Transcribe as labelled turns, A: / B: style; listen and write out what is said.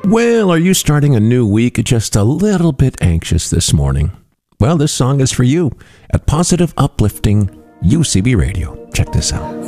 A: Well, are you starting a new week just a little bit anxious this morning? Well, this song is for you at Positive Uplifting UCB Radio. Check this out.